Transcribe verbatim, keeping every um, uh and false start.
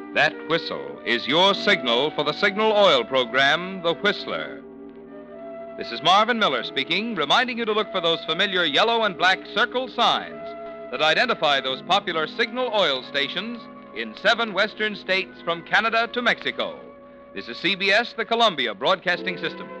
That whistle is your signal for the Signal Oil program, The Whistler. This is Marvin Miller speaking, reminding you to look for those familiar yellow and black circle signs that identify those popular Signal Oil stations in seven western states from Canada to Mexico. This is C B S, the Columbia Broadcasting System.